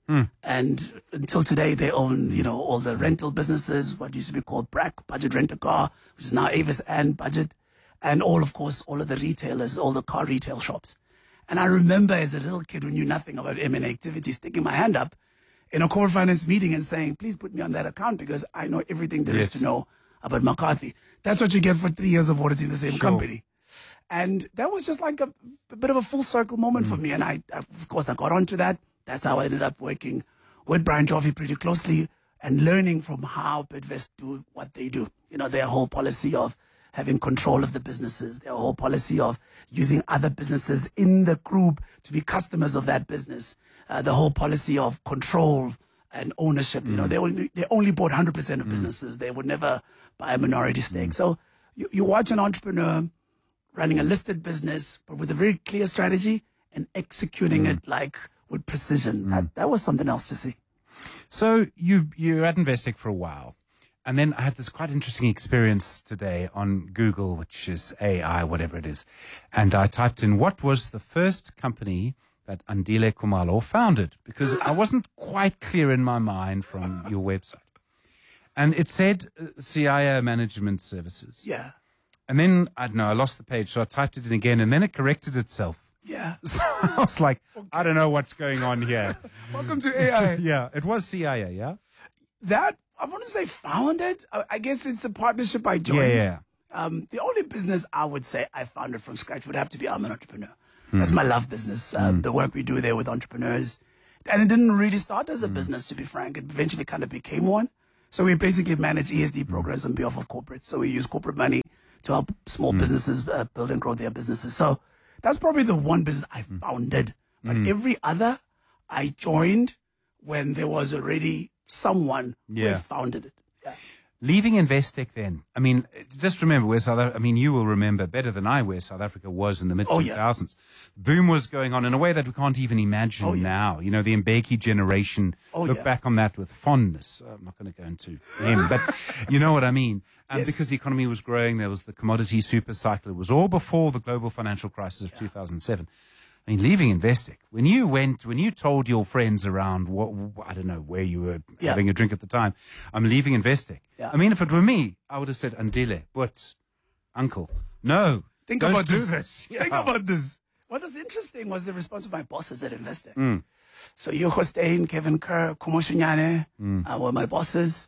Speaker 18: And until today, they own, all the rental businesses, what used to be called BRAC, Budget Rent a Car, which is now Avis and Budget. And all of the retailers, all the car retail shops. And I remember as a little kid who knew nothing about M&A activities, sticking my hand up in a corporate finance meeting and saying, please put me on that account because I know everything there is to know about McCarthy. That's what you get for 3 years of auditing the same company. And that was just like a bit of a full circle moment for me. And I got onto that. That's how I ended up working with Brian Joffe pretty closely and learning from how Bidvest do what they do. Their whole policy of having control of the businesses, their whole policy of using other businesses in the group to be customers of that business. The whole policy of control and ownership. They only bought 100% of businesses. They would never buy a minority stake. So you watch an entrepreneur running a listed business, but with a very clear strategy and executing it with precision. That was something else to see.
Speaker 5: So you're at Investec for a while. And then I had this quite interesting experience today on Google, which is AI, whatever it is. And I typed in, what was the first company that Andile Khumalo founded? Because I wasn't quite clear in my mind from your website. And it said CIA Management Services.
Speaker 18: Yeah.
Speaker 5: And then, I don't know, I lost the page, so I typed it in again, and then it corrected itself.
Speaker 18: Yeah.
Speaker 5: So I was like, I don't know what's going on here.
Speaker 18: Welcome to AI.
Speaker 5: Yeah, it was CIA, yeah?
Speaker 18: That, I wouldn't say founded. I guess it's a partnership I joined.
Speaker 5: Yeah.
Speaker 18: The only business I would say I founded from scratch would have to be I'm an entrepreneur. That's my love business. The work we do there with entrepreneurs. And it didn't really start as a business, to be frank. It eventually kind of became one. So we basically manage ESD programs on behalf of corporates. So we use corporate money to help small businesses build and grow their businesses. So that's probably the one business I founded. But every other I joined when there was already someone who had founded it. Yeah.
Speaker 5: Leaving Investec then, I mean, just remember where you will remember better than I where South Africa was in the mid-2000s. Boom was going on in a way that we can't even imagine now. You know, the Mbeki generation look back on that with fondness. I'm not going to go into him, but you know what I mean. Because the economy was growing, there was the commodity super cycle. It was all before the global financial crisis of 2007. I mean, leaving Investec, when you told your friends around, I don't know where you were having a drink at the time, I'm leaving Investec. Yeah. I mean, if it were me, I would have said, Andile, but uncle, no, don't do this.
Speaker 18: Think about this. What was interesting was the response of my bosses at Investec. So Hugh Hostain, Kevin Kerr, Kumo Shunyane were my bosses.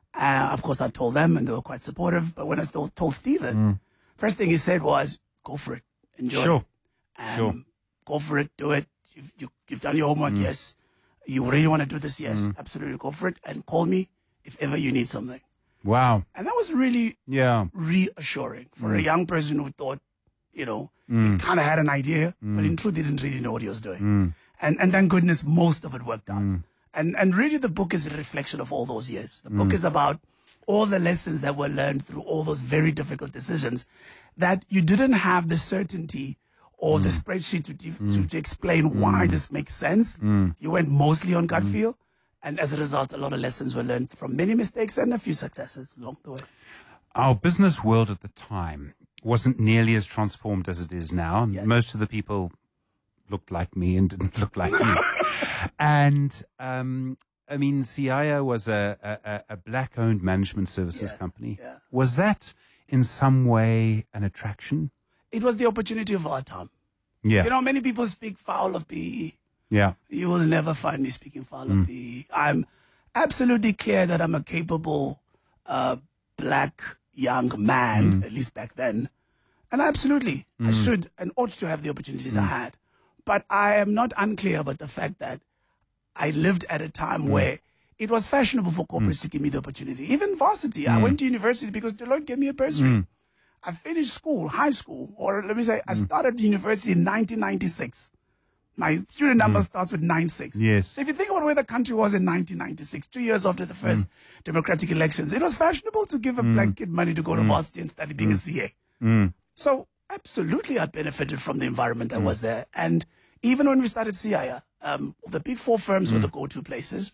Speaker 18: Of course, I told them, and they were quite supportive. But when I told Stephen, first thing he said was, go for it. Enjoy it.
Speaker 5: Sure.
Speaker 18: Go for it, do it. You've done your homework, yes. You really want to do this, yes. Absolutely, go for it. And call me if ever you need something.
Speaker 5: Wow.
Speaker 18: And that was really reassuring for a young person who thought, he kind of had an idea, but in truth, he didn't really know what he was doing. And thank goodness, most of it worked out. And really, the book is a reflection of all those years. The book is about all the lessons that were learned through all those very difficult decisions that you didn't have the certainty or the spreadsheet to explain why this makes sense. You went mostly on gut feel. And as a result, a lot of lessons were learned from many mistakes and a few successes along the way.
Speaker 5: Our business world at the time wasn't nearly as transformed as it is now. Yes. Most of the people looked like me and didn't look like you. And, I mean, CIA was a black-owned management services company. Yeah. Was that in some way an attraction?
Speaker 18: It was the opportunity of our time.
Speaker 5: Yeah.
Speaker 18: You know, many people speak foul of PE.
Speaker 5: Yeah.
Speaker 18: You will never find me speaking foul of PE. I'm absolutely clear that I'm a capable black young man, at least back then. And absolutely, I should and ought to have the opportunities I had. But I am not unclear about the fact that I lived at a time where it was fashionable for corporates to give me the opportunity. Even varsity. I went to university because Deloitte gave me a bursary. I finished school, high school, or let me say, I started university in 1996. My student number starts with 96.
Speaker 5: Yes.
Speaker 18: So if you think about where the country was in 1996, 2 years after the first democratic elections, it was fashionable to give a black kid money to go to varsity and study being a CA. So absolutely I benefited from the environment that was there. And even when we started CIA, the big four firms were the go-to places.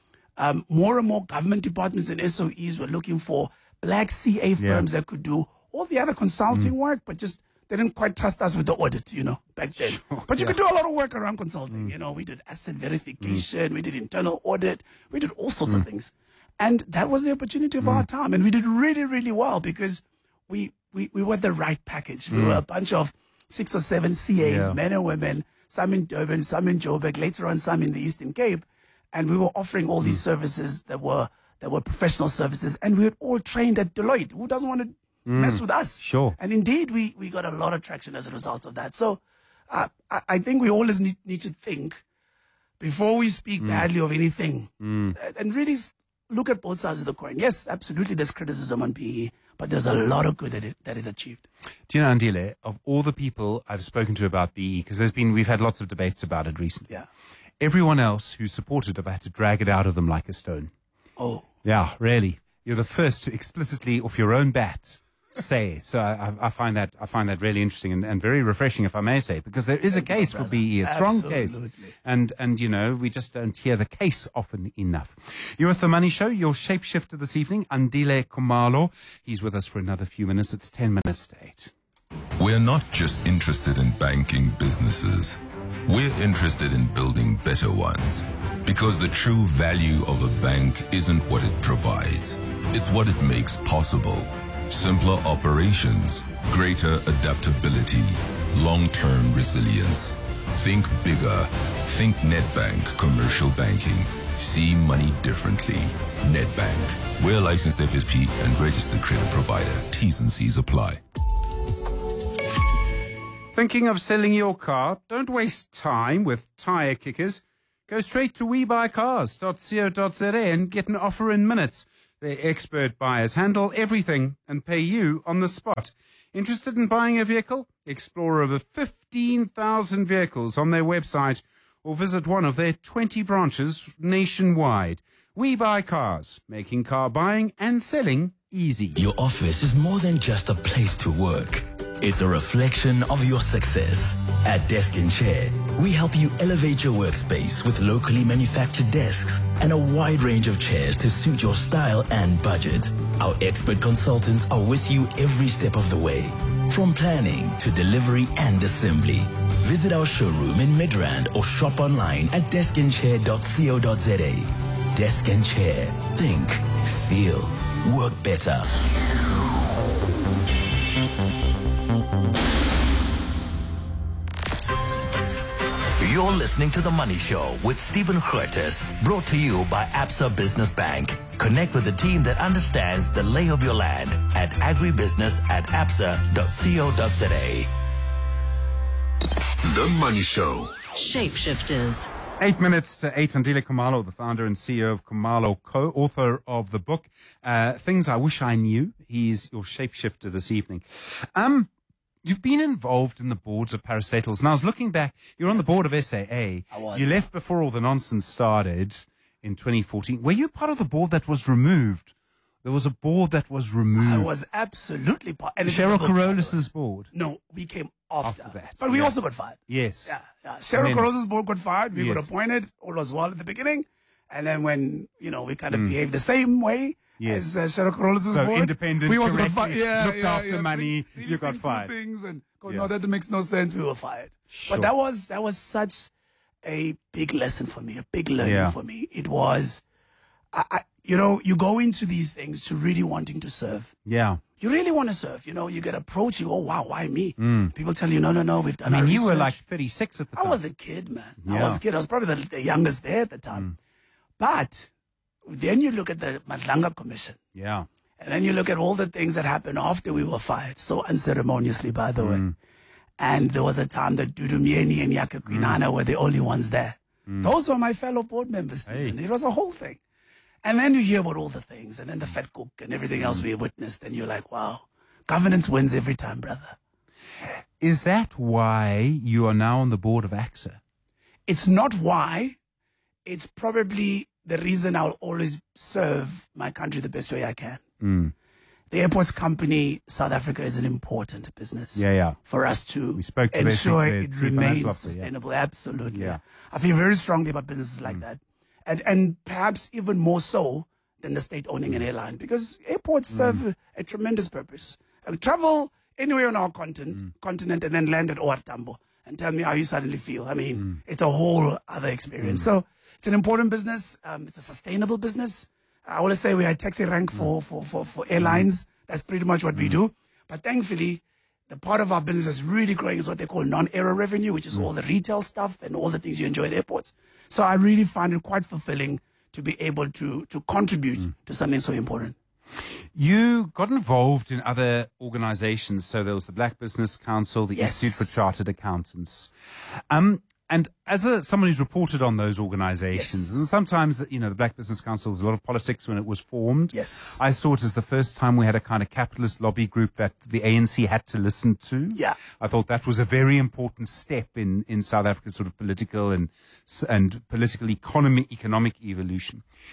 Speaker 18: More and more government departments and SOEs were looking for black CA firms that could do all the other consulting work, but just they didn't quite trust us with the audit, back then. But you could do a lot of work around consulting. We did asset verification, we did internal audit, we did all sorts of things. And that was the opportunity of our time. And we did really, really well because we were the right package. We were a bunch of 6 or 7 CAs, men and women, some in Durban, some in Joburg, later on some in the Eastern Cape. And we were offering all these services that were professional services. And we were all trained at Deloitte. Who doesn't want to mess with us?
Speaker 5: Sure.
Speaker 18: And indeed, we got a lot of traction as a result of that. So I think we always need to think before we speak badly of anything and really look at both sides of the coin. Yes, absolutely, there's criticism on PE, but there's a lot of good that it achieved.
Speaker 5: Do you know, Andile, of all the people I've spoken to about PE, because we've had lots of debates about it recently.
Speaker 18: Yeah.
Speaker 5: Everyone else who supported it, I've had to drag it out of them like a stone.
Speaker 18: Oh.
Speaker 5: Yeah, really. You're the first to explicitly, off your own bat, say. So I find that really interesting and very refreshing, if I may say, because there is a case for BE, a strong case. And you know, we just don't hear the case often enough. You're with The Money Show, your shapeshifter this evening, Andile Khumalo. He's with us for another few minutes. It's 10 minutes to 8.
Speaker 9: We're not just interested in banking businesses. We're interested in building better ones. Because the true value of a bank isn't what it provides. It's what it makes possible. Simpler operations, greater adaptability, long-term resilience. Think bigger. Think Nedbank Commercial Banking. See money differently. Nedbank. We're a licensed FSP and registered credit provider. T's and C's apply.
Speaker 5: Thinking of selling your car? Don't waste time with tyre kickers. Go straight to webuycars.co.za and get an offer in minutes. Their expert buyers handle everything and pay you on the spot. Interested in buying a vehicle? Explore over 15,000 vehicles on their website or visit one of their 20 branches nationwide. We Buy Cars, making car buying and selling easy.
Speaker 3: Your office is more than just a place to work. It's a reflection of your success. At Desk and Chair, we help you elevate your workspace with locally manufactured desks and a wide range of chairs to suit your style and budget. Our expert consultants are with you every step of the way, from planning to delivery and assembly. Visit our showroom in Midrand or shop online at deskandchair.co.za. Desk and Chair. Think, feel, work better. You're listening to The Money Show with Stephen Curtis, brought to you by Absa Business Bank. Connect with a team that understands the lay of your land at agribusiness@absa.co.za.
Speaker 9: The Money Show.
Speaker 16: Shapeshifters.
Speaker 5: 8 minutes to 8. Andile Khumalo, the founder and CEO of Khumalo Co., author of the book, Things I Wish I Knew. He's your shapeshifter this evening. You've been involved in the boards of parastatals. And I was looking back, you're on the board of SAA.
Speaker 18: I was.
Speaker 5: You left before all the nonsense started in 2014. Were you part of the board that was removed? There was a board that was removed.
Speaker 18: I was absolutely part.
Speaker 5: Cheryl Carolus' board?
Speaker 18: No, we came after
Speaker 5: that.
Speaker 18: But we also got fired.
Speaker 5: Yes.
Speaker 18: Yeah. Cheryl Carolus' board got fired. We got appointed. All was well at the beginning. And then when, we kind of behaved the same way as Cheryl Carolus' board.
Speaker 5: Independent,
Speaker 18: we also got fired.
Speaker 5: Looked after money, you got fired.
Speaker 18: Things and no, that makes no sense. We were fired.
Speaker 5: Sure.
Speaker 18: But that was such a big lesson for me, a big learning for me. It was, you go into these things to really wanting to serve.
Speaker 5: Yeah.
Speaker 18: You really want to serve. You get approached. You go, wow, why me? People tell you, no, we've done our
Speaker 5: you were
Speaker 18: research.
Speaker 5: like 36 at the time.
Speaker 18: I was a kid, man.
Speaker 5: Yeah.
Speaker 18: I was a kid. I was probably the youngest there at the time. But then you look at the Madlanga Commission.
Speaker 5: Yeah.
Speaker 18: And then you look at all the things that happened after we were fired, so unceremoniously, by the way. And there was a time that Dudu Myeni and Yaka Kwinana were the only ones there. Those were my fellow board members. And it was a whole thing. And then you hear about all the things, and then the fat cook and everything else we witnessed, and you're like, wow, governance wins every time, brother.
Speaker 5: Is that why you are now on the board of AXA?
Speaker 18: It's not why. It's probably the reason I'll always serve my country the best way I can. The airports company, South Africa, is an important business for us to ensure it remains sustainable. Absolutely. I feel very strongly about businesses like that. And perhaps even more so than the state owning an airline, because airports serve a tremendous purpose. Travel anywhere on our continent and then land at OR Tambo and tell me how you suddenly feel. I mean, it's a whole other experience. So it's an important business. It's a sustainable business. I always say we are a taxi rank for airlines. That's pretty much what we do. But thankfully, the part of our business that's really growing is what they call non-aero revenue, which is all the retail stuff and all the things you enjoy at airports. So I really find it quite fulfilling to be able to contribute to something so important.
Speaker 5: You got involved in other organizations. So there was the Black Business Council, the Institute for Chartered Accountants. And as someone who's reported on those organizations, and sometimes, the Black Business Council was a lot of politics when it was formed.
Speaker 18: Yes.
Speaker 5: I saw it as the first time we had a kind of capitalist lobby group that the ANC had to listen to.
Speaker 18: Yeah.
Speaker 5: I thought that was a very important step in South Africa's sort of political and political economic evolution.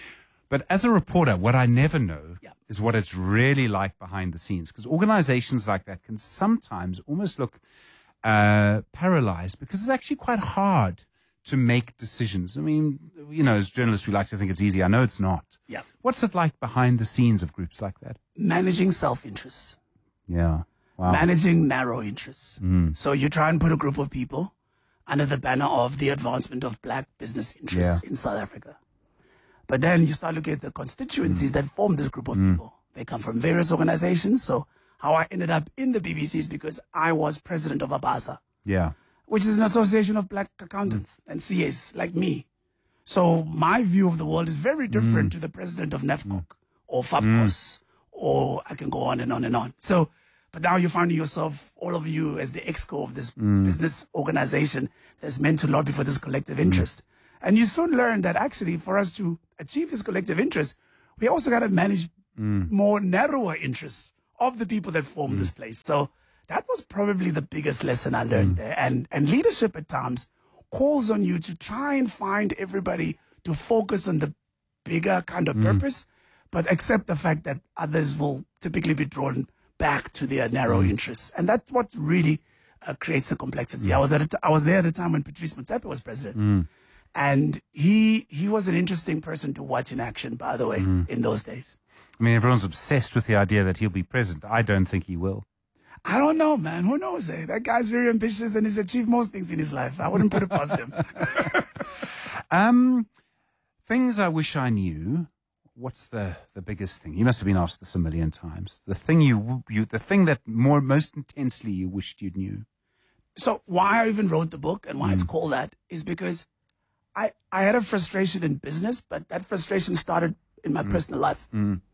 Speaker 5: But as a reporter, what I never know is what it's really like behind the scenes, because organizations like that can sometimes almost look paralyzed, because it's actually quite hard to make decisions. I mean, you know, as journalists, we like to think it's easy. I know it's not.
Speaker 18: Yeah.
Speaker 5: What's it like behind the scenes of groups like that?
Speaker 18: Managing self-interest.
Speaker 5: Yeah. Wow.
Speaker 18: Managing narrow interests.
Speaker 5: Mm.
Speaker 18: So you try and put a group of people under the banner of the advancement of black business interests in South Africa. But then you start looking at the constituencies that form this group of people. They come from various organizations. So how I ended up in the BBC is because I was president of ABASA,
Speaker 5: Yeah.
Speaker 18: which is an association of black accountants and CAs like me. So my view of the world is very different to the president of NEFCOC or FAPCOS, or I can go on and on and on. So, but now you're finding yourself, all of you, as the exco of this business organization that's meant to lobby for this collective interest. And you soon learn that actually for us to achieve this collective interest, we also got to manage more narrower interests of the people that form this place. So that was probably the biggest lesson I learned there. And leadership at times calls on you to try and find everybody to focus on the bigger kind of purpose, but accept the fact that others will typically be drawn back to their narrow interests. And that's what really creates the complexity. I was there at a time when Patrice Motsepe was president. And he was an interesting person to watch in action, by the way, in those days.
Speaker 5: I mean, everyone's obsessed with the idea that he'll be president. I don't think he will.
Speaker 18: I don't know, man. Who knows? Eh? That guy's very ambitious and he's achieved most things in his life. I wouldn't put it past him.
Speaker 5: Things I wish I knew. What's the biggest thing? You must have been asked this a million times. The thing the thing that most intensely you wished you knew.
Speaker 18: So why I even wrote the book and why it's called that is because I had a frustration in business, but that frustration started in my personal life.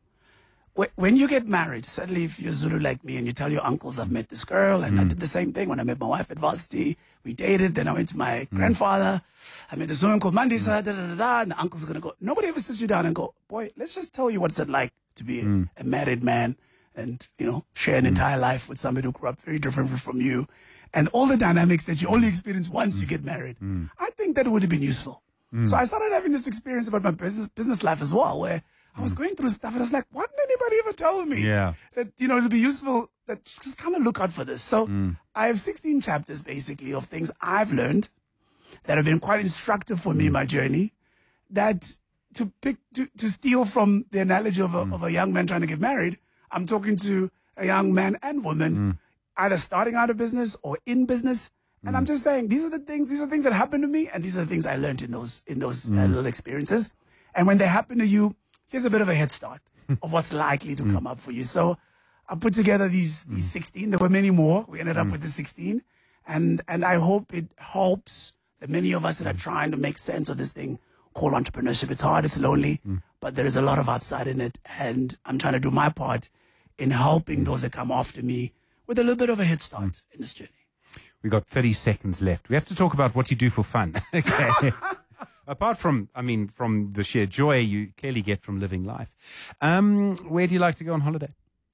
Speaker 18: When you get married, suddenly if you're Zulu like me and you tell your uncles, I've met this girl, and I did the same thing when I met my wife at varsity. We dated, then I went to my grandfather. I met this woman called Mandisa, and the uncles are going to go. Nobody ever sits you down and go, boy, let's just tell you what's it like to be a married man and, you know, share an entire life with somebody who grew up very differently from you. And all the dynamics that you only experience once you get married. I think that would have been useful. So I started having this experience about my business life as well, where I was going through stuff and I was like, why didn't anybody ever tell me that, you know, it'll be useful, that just kind of look out for this. So I have 16 chapters basically of things I've learned that have been quite instructive for me in my journey, that to steal from the analogy of a young man trying to get married, I'm talking to a young man and woman either starting out a business or in business. And I'm just saying, these are things that happened to me, and these are the things I learned in those little experiences. And when they happen to you, here's a bit of a head start of what's likely to come up for you. So I put together these 16. There were many more. We ended up with the 16. And I hope it helps the many of us that are trying to make sense of this thing called entrepreneurship. It's hard, it's lonely, but there is a lot of upside in it. And I'm trying to do my part in helping those that come after me with a little bit of a head start in this journey.
Speaker 5: We've got 30 seconds left. We have to talk about what you do for fun. Okay. Apart from, from the sheer joy you clearly get from living life. Where do you like to go on holiday?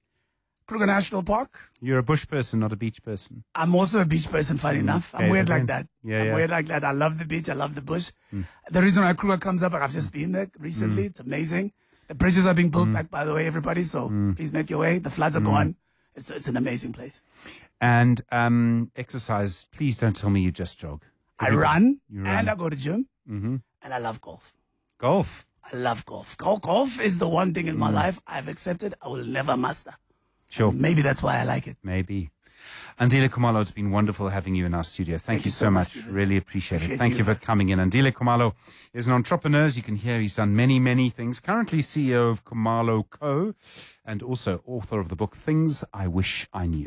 Speaker 18: Kruger National Park.
Speaker 5: You're a bush person, not a beach person.
Speaker 18: I'm also a beach person, funny enough. I'm weird like that.
Speaker 5: I'm
Speaker 18: weird like that. I love the beach. I love the bush. The reason why Kruger comes up, I've just been there recently. It's amazing. The bridges are being built back, by the way, everybody. So please make your way. The floods are gone. It's an amazing place.
Speaker 5: And exercise, please don't tell me you just jog.
Speaker 18: I run and I go to gym. And I love golf.
Speaker 5: Golf?
Speaker 18: I love golf. Golf is the one thing in my life I've accepted I will never master.
Speaker 5: Sure.
Speaker 18: And maybe that's why I like it.
Speaker 5: Maybe. Andile Khumalo, it's been wonderful having you in our studio. Thank you so much.
Speaker 18: Stephen.
Speaker 5: Really appreciate it. Thank you for coming in. Andile Khumalo is an entrepreneur. As you can hear, he's done many, many things. Currently CEO of Khumalo Co. and also author of the book Things I Wish I Knew.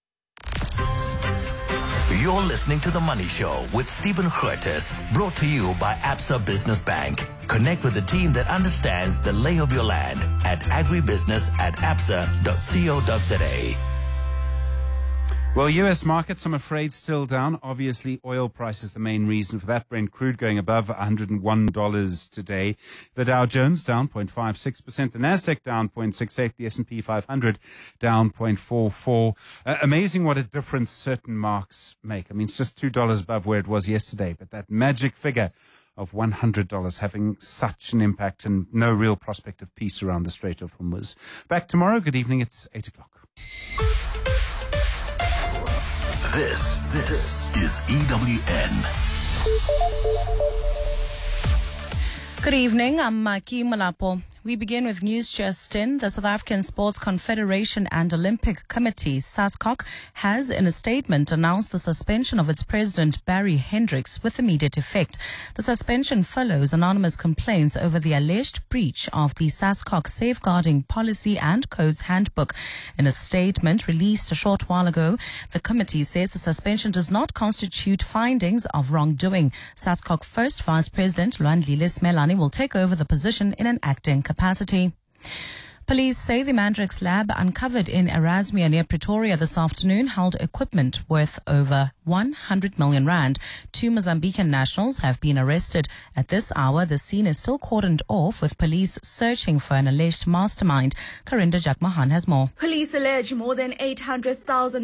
Speaker 3: You're listening to The Money Show with Stephen Curtis, brought to you by Absa Business Bank. Connect with the team that understands the lay of your land at agribusiness@absa.co.za.
Speaker 5: Well, U.S. markets, I'm afraid, still down. Obviously, oil price is the main reason for that. Brent crude going above $101 today. The Dow Jones down 0.56%. The Nasdaq down 0.68%. The S&P 500 down 0.44%. Amazing what a difference certain marks make. I mean, it's just $2 above where it was yesterday. But that magic figure of $100 having such an impact and no real prospect of peace around the Strait of Hormuz. Back tomorrow. Good evening. It's 8 o'clock.
Speaker 3: This is EWN.
Speaker 1: Good evening. I'm Maki Malapo. We begin with news just in. The South African Sports Confederation and Olympic Committee, SASCOC, has in a statement announced the suspension of its president, Barry Hendricks, with immediate effect. The suspension follows anonymous complaints over the alleged breach of the SASCOC Safeguarding Policy and Codes Handbook. In a statement released a short while ago, the committee says the suspension does not constitute findings of wrongdoing. SASCOC First Vice President Lwandlile Smelane will take over the position in an acting capacity. Police say the Mandrix lab uncovered in Erasmia near Pretoria this afternoon held equipment worth over 100 million rand. 2 Mozambican nationals have been arrested. At this hour, the scene is still cordoned off with police searching for an alleged mastermind. Karinda Jakmahan has more.
Speaker 19: Police allege more than 800,000